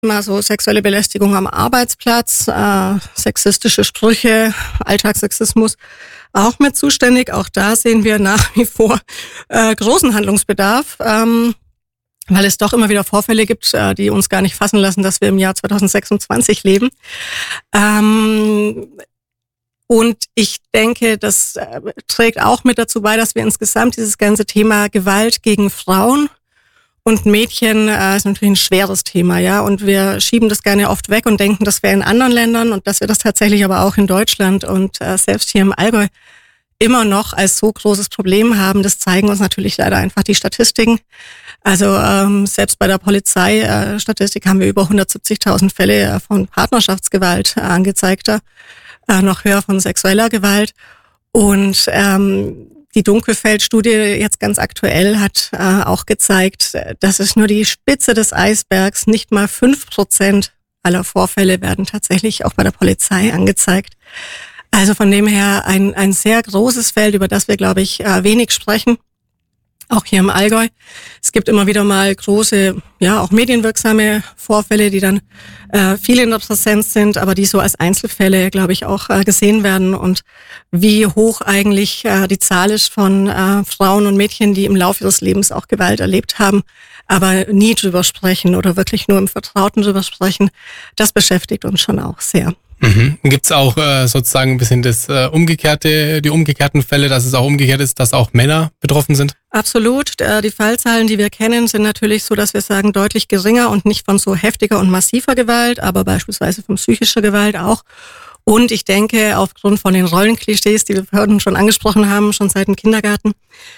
Mal so sexuelle Belästigung am Arbeitsplatz, sexistische Sprüche, Alltagssexismus auch mit zuständig. Auch da sehen wir nach wie vor großen Handlungsbedarf, weil es doch immer wieder Vorfälle gibt, die uns gar nicht fassen lassen, dass wir im Jahr 2026 leben. Und ich denke, das trägt auch mit dazu bei, dass wir insgesamt dieses ganze Thema Gewalt gegen Frauen und Mädchen ist natürlich ein schweres Thema, ja. Und wir schieben das gerne oft weg und denken, das wäre in anderen Ländern und dass wir das tatsächlich aber auch in Deutschland und selbst hier im Allgäu immer noch als so großes Problem haben. Das zeigen uns natürlich leider einfach die Statistiken. Also selbst bei der Polizeistatistik haben wir über 170.000 Fälle von Partnerschaftsgewalt angezeigter, noch höher von sexueller Gewalt. Und die Dunkelfeld-Studie jetzt ganz aktuell hat auch gezeigt, dass es nur die Spitze des Eisbergs, nicht mal 5% aller Vorfälle werden tatsächlich auch bei der Polizei angezeigt. Also von dem her ein sehr großes Feld, über das wir, glaube ich, wenig sprechen. Auch hier im Allgäu. Es gibt immer wieder mal große, ja, auch medienwirksame Vorfälle, die dann viel in der Präsenz sind, aber die so als Einzelfälle, glaube ich, auch gesehen werden. Und wie hoch eigentlich die Zahl ist von Frauen und Mädchen, die im Laufe ihres Lebens auch Gewalt erlebt haben, aber nie drüber sprechen oder wirklich nur im Vertrauten drüber sprechen, das beschäftigt uns schon auch sehr. Mhm. Gibt es auch sozusagen ein bisschen die umgekehrten Fälle, dass es auch umgekehrt ist, dass auch Männer betroffen sind? Absolut. Die Fallzahlen, die wir kennen, sind natürlich so, dass wir sagen, deutlich geringer und nicht von so heftiger und massiver Gewalt, aber beispielsweise von psychischer Gewalt auch. Und ich denke, aufgrund von den Rollenklischees, die wir vorhin schon angesprochen haben, schon seit dem Kindergarten,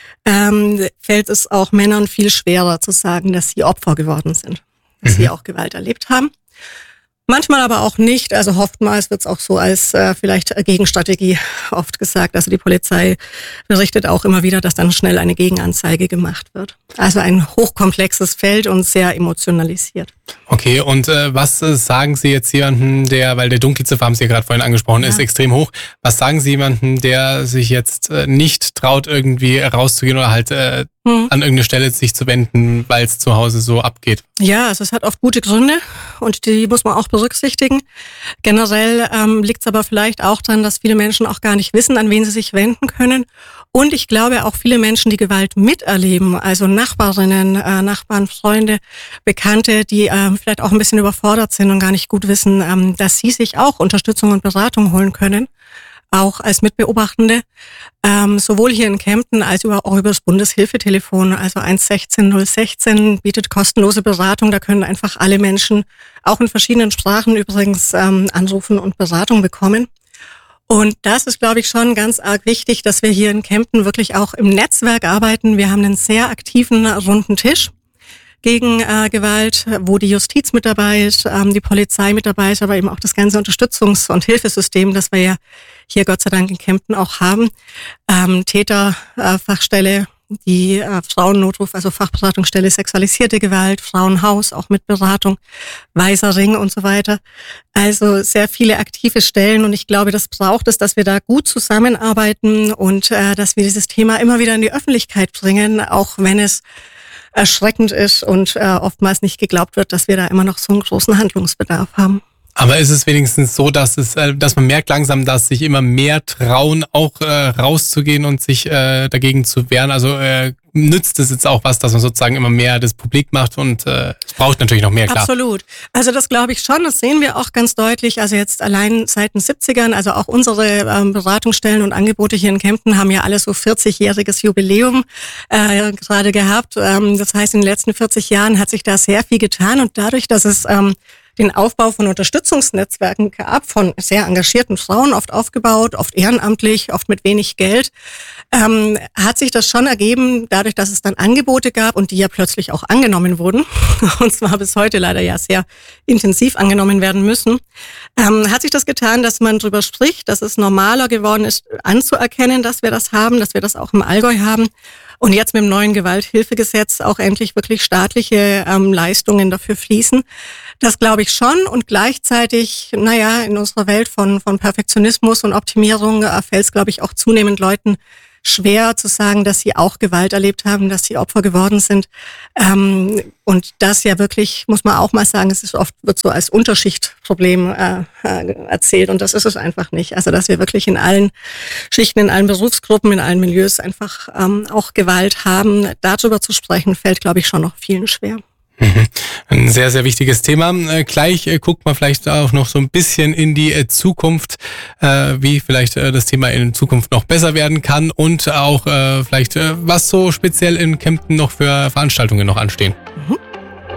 fällt es auch Männern viel schwerer zu sagen, dass sie Opfer geworden sind, dass sie auch Gewalt erlebt haben. Manchmal aber auch nicht, also oftmals wird es auch so als vielleicht Gegenstrategie oft gesagt. Also die Polizei berichtet auch immer wieder, dass dann schnell eine Gegenanzeige gemacht wird. Also ein hochkomplexes Feld und sehr emotionalisiert. Okay, und was sagen Sie jetzt jemandem, weil der Dunkelziffer, haben Sie ja gerade vorhin angesprochen, ist extrem hoch. Was sagen Sie jemandem, der sich jetzt nicht traut, irgendwie rauszugehen oder halt an irgendeine Stelle sich zu wenden, weil es zu Hause so abgeht? Ja, also es hat oft gute Gründe und die muss man auch berücksichtigen. Generell liegt es aber vielleicht auch daran, dass viele Menschen auch gar nicht wissen, an wen sie sich wenden können. Und ich glaube auch viele Menschen, die Gewalt miterleben, also Nachbarinnen, Nachbarn, Freunde, Bekannte, die vielleicht auch ein bisschen überfordert sind und gar nicht gut wissen, dass sie sich auch Unterstützung und Beratung holen können, auch als Mitbeobachtende, sowohl hier in Kempten als auch über das Bundeshilfetelefon, also 116016 bietet kostenlose Beratung. Da können einfach alle Menschen, auch in verschiedenen Sprachen übrigens, anrufen und Beratung bekommen. Und das ist, glaube ich, schon ganz arg wichtig, dass wir hier in Kempten wirklich auch im Netzwerk arbeiten. Wir haben einen sehr aktiven runden Tisch gegen Gewalt, wo die Justiz mit dabei ist, die Polizei mit dabei ist, aber eben auch das ganze Unterstützungs- und Hilfesystem, das wir ja hier Gott sei Dank in Kempten auch haben. Täterfachstelle, die Frauennotruf, also Fachberatungsstelle sexualisierte Gewalt, Frauenhaus, auch mit Beratung, Weißer Ring und so weiter. Also sehr viele aktive Stellen und ich glaube, das braucht es, dass wir da gut zusammenarbeiten und dass wir dieses Thema immer wieder in die Öffentlichkeit bringen, auch wenn es erschreckend ist und oftmals nicht geglaubt wird, dass wir da immer noch so einen großen Handlungsbedarf haben. Aber ist es wenigstens so, dass man merkt langsam, dass sich immer mehr trauen, auch rauszugehen und sich dagegen zu wehren? Also nützt es jetzt auch was, dass man sozusagen immer mehr das publik macht und es braucht natürlich noch mehr, klar. Absolut. Also das glaube ich schon, das sehen wir auch ganz deutlich. Also jetzt allein seit den 70ern, also auch unsere Beratungsstellen und Angebote hier in Kempten haben ja alle so 40-jähriges Jubiläum gerade gehabt. Das heißt, in den letzten 40 Jahren hat sich da sehr viel getan und dadurch, dass es den Aufbau von Unterstützungsnetzwerken gab, von sehr engagierten Frauen, oft aufgebaut, oft ehrenamtlich, oft mit wenig Geld, hat sich das schon ergeben, dadurch, dass es dann Angebote gab und die ja plötzlich auch angenommen wurden, und zwar bis heute leider ja sehr intensiv angenommen werden müssen, hat sich das getan, dass man drüber spricht, dass es normaler geworden ist, anzuerkennen, dass wir das haben, dass wir das auch im Allgäu haben. Und jetzt mit dem neuen Gewalthilfegesetz auch endlich wirklich staatliche Leistungen dafür fließen. Das glaube ich schon. Und gleichzeitig, in unserer Welt von Perfektionismus und Optimierung fällt es, glaube ich, auch zunehmend Leuten schwer zu sagen, dass sie auch Gewalt erlebt haben, dass sie Opfer geworden sind. Und das ja wirklich, muss man auch mal sagen, es ist oft, wird so als Unterschichtproblem erzählt und das ist es einfach nicht. Also dass wir wirklich in allen Schichten, in allen Berufsgruppen, in allen Milieus einfach auch Gewalt haben. Darüber zu sprechen, fällt, glaube ich, schon noch vielen schwer. Ein sehr, sehr wichtiges Thema. Gleich guckt man vielleicht auch noch so ein bisschen in die Zukunft, wie vielleicht das Thema in Zukunft noch besser werden kann und auch vielleicht was so speziell in Kempten noch für Veranstaltungen noch anstehen. Mhm.